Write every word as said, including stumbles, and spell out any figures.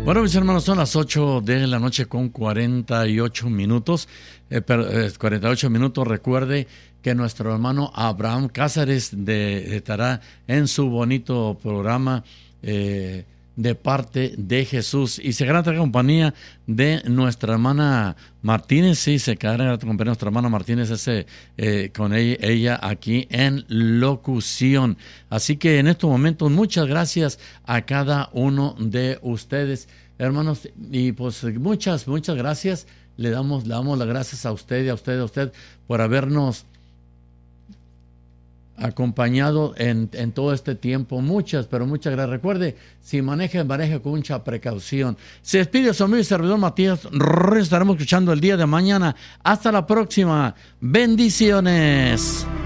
Bueno, mis hermanos, son las ocho de la noche con cuarenta y ocho minutos. Eh, per, eh, cuarenta y ocho minutos. Recuerde que nuestro hermano Abraham Cázares de, estará en su bonito programa eh, de parte de Jesús. Y se grata compañía de nuestra hermana Martínez. Sí, se quedará compañía de nuestra hermana Martínez ese, eh, con ella, ella aquí en locución. Así que en estos momentos, muchas gracias a cada uno de ustedes, hermanos. Y pues muchas, muchas gracias. Le damos, le damos las gracias a usted y a usted, a usted por habernos acompañado en, en todo este tiempo. Muchas, pero muchas gracias. Recuerde, si maneja, maneja con mucha precaución. Se despide su amigo y servidor Matías. Estaremos escuchando el día de mañana. Hasta la próxima. Bendiciones.